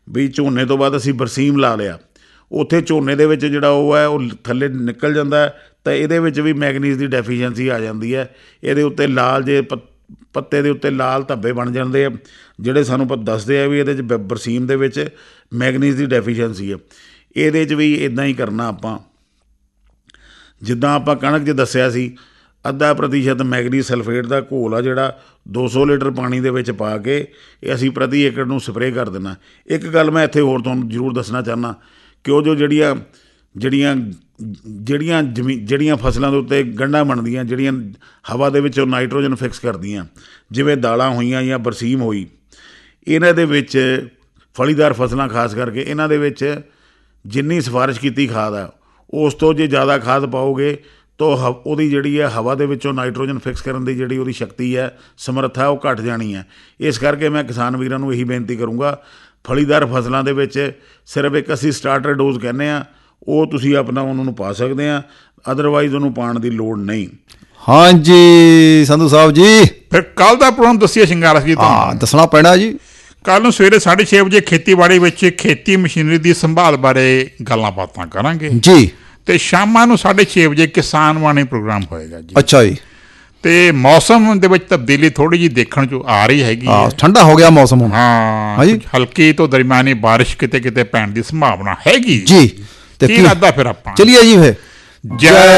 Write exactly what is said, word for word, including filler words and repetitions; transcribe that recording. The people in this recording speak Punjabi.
ਵੀ ਝੋਨੇ ਤੋਂ ਬਾਅਦ ਅਸੀਂ ਬਰਸੀਮ ਲਾ ਲਿਆ, ਉੱਥੇ ਝੋਨੇ ਦੇ ਵਿੱਚ ਜਿਹੜਾ ਉਹ ਹੈ ਉਹ ਥੱਲੇ ਨਿਕਲ ਜਾਂਦਾ ਤਾਂ ਇਹਦੇ ਵਿੱਚ ਵੀ ਮੈਗਨੀਜ਼ ਦੀ ਡੈਫੀਸ਼ੀਐਂਸੀ ਆ ਜਾਂਦੀ ਹੈ। ਇਹਦੇ ਉੱਤੇ ਲਾਲ ਜੇ ਪ ਪੱਤੇ ਦੇ ਉੱਤੇ ਲਾਲ ਧੱਬੇ ਬਣ ਜਾਂਦੇ ਆ, ਜਿਹੜੇ ਸਾਨੂੰ ਪ ਦੱਸਦੇ ਆ ਵੀ ਇਹਦੇ 'ਚ ਬ ਬਰਸੀਮ ਦੇ ਵਿੱਚ ਮੈਗਨੀਜ਼ ਦੀ ਡੈਫੀਸ਼ੀਐਂਸੀ ਹੈ। ਇਹਦੇ 'ਚ ਵੀ ਇੱਦਾਂ ਹੀ ਕਰਨਾ ਆਪਾਂ, ਜਿੱਦਾਂ ਆਪਾਂ ਕਣਕ 'ਚ ਦੱਸਿਆ ਸੀ ਅੱਧਾ ਪ੍ਰਤੀਸ਼ਤ ਮੈਗਨੀਜ਼ ਸਲਫੇਟ ਦਾ ਘੋਲ ਆ ਜਿਹੜਾ ਦੋ ਸੌ ਲੀਟਰ ਪਾਣੀ ਦੇ ਵਿੱਚ ਪਾ ਕੇ ਇਹ ਅਸੀਂ ਪ੍ਰਤੀ ਏਕੜ ਨੂੰ ਸਪਰੇਅ ਕਰ ਦੇਣਾ। ਇੱਕ ਗੱਲ ਮੈਂ ਇੱਥੇ ਹੋਰ ਤੁਹਾਨੂੰ ਜ਼ਰੂਰ ਦੱਸਣਾ ਚਾਹੁੰਦਾ ਕਿ ਉਹ ਜੋ ਜਿਹੜੀਆਂ ਜਿਹੜੀਆਂ ਜਿਹੜੀਆਂ ਜ਼ਮੀ ਜਿਹੜੀਆਂ ਫਸਲਾਂ ਦੇ ਉੱਤੇ ਗੰਢਾਂ ਬਣਦੀਆਂ, ਜਿਹੜੀਆਂ ਹਵਾ ਦੇ ਵਿੱਚ ਉਹ ਨਾਈਟ੍ਰੋਜਨ ਫਿਕਸ ਕਰਦੀਆਂ, ਜਿਵੇਂ ਦਾਲਾਂ ਹੋਈਆਂ ਜਾਂ ਬਰਸੀਮ ਹੋਈ, ਇਹਨਾਂ ਦੇ ਵਿੱਚ ਫਲੀਦਾਰ ਫਸਲਾਂ ਖਾਸ ਕਰਕੇ ਇਹਨਾਂ ਦੇ ਵਿੱਚ ਜਿੰਨੀ ਸਿਫਾਰਿਸ਼ ਕੀਤੀ ਖਾਦ ਆ ਉਸ ਤੋਂ ਜੇ ਜ਼ਿਆਦਾ ਖਾਦ ਪਾਓਗੇ ਤਾਂ ਹ ਉਹਦੀ ਜਿਹੜੀ ਹੈ ਹਵਾ ਦੇ ਵਿੱਚੋਂ ਨਾਈਟ੍ਰੋਜਨ ਫਿਕਸ ਕਰਨ ਦੀ ਜਿਹੜੀ ਉਹਦੀ ਸ਼ਕਤੀ ਹੈ, ਸਮਰੱਥਾ, ਉਹ ਘੱਟ ਜਾਣੀ ਹੈ। ਇਸ ਕਰਕੇ ਮੈਂ ਕਿਸਾਨ ਵੀਰਾਂ ਨੂੰ ਇਹੀ ਬੇਨਤੀ ਕਰੂੰਗਾ, ਫਲੀਦਾਰ ਫਸਲਾਂ ਦੇ ਵਿੱਚ ਸਿਰਫ ਇੱਕ ਅਸੀਂ ਸਟਾਰਟਰ ਡੋਜ਼ ਕਹਿੰਦੇ ਹਾਂ, ਉਹ ਤੁਸੀਂ ਆਪਣਾ ਉਹਨਾਂ ਨੂੰ ਪਾ ਸਕਦੇ ਆ, ਅਦਰਵਾਈਜ਼ ਉਹਨੂੰ ਪਾਉਣ ਦੀ ਲੋੜ ਨਹੀਂ। ਹਾਂਜੀ ਸੰਧੂ ਸਾਹਿਬ ਜੀ, ਫਿਰ ਕੱਲ੍ਹ ਦਾ ਪ੍ਰੋਗਰਾਮ ਦੱਸਿਆ ਸ਼ਿੰਗਾਰਾ ਜੀ ਹਾਂ ਦੱਸਣਾ ਪੈਣਾ ਜੀ। ਕੱਲ੍ਹ ਨੂੰ ਸਵੇਰੇ ਸਾਢੇ ਛੇ ਵਜੇ ਖੇਤੀਬਾੜੀ ਵਿੱਚ ਖੇਤੀ ਮਸ਼ੀਨਰੀ ਦੀ ਸੰਭਾਲ ਬਾਰੇ ਗੱਲਾਂ ਬਾਤਾਂ ਕਰਾਂਗੇ ਜੀ, ਤੇ ਸ਼ਾਮਾਂ ਨੂੰ ਸਾਢੇ ਛੇ ਵਜੇ ਕਿਸਾਨ ਵਾਣੀ ਪ੍ਰੋਗਰਾਮ ਹੋਏਗਾ ਜੀ। ਅੱਛਾ ਜੀ। ਤੇ ਮੌਸਮ ਦੇ ਵਿੱਚ ਤਬਦੀਲੀ ਥੋੜ੍ਹੀ ਜਿਹੀ ਦੇਖਣ 'ਚ ਆ ਰਹੀ ਹੈਗੀ, ਠੰਡਾ ਹੋ ਗਿਆ ਮੌਸਮ ਹੁਣ। ਹਾਂ, ਹਲਕੀ ਤੋਂ ਦਰਮਿਆਨੀ ਬਾਰਿਸ਼ ਕਿਤੇ ਕਿਤੇ ਪੈਣ ਦੀ ਸੰਭਾਵਨਾ ਹੈਗੀ ਜੀ। ਤੇ ਕੀ ਲੱਗਦਾ ਫਿਰ ਆਪਾਂ ਚਲੀਏ ਜੀ ਫਿਰ। ਜੈ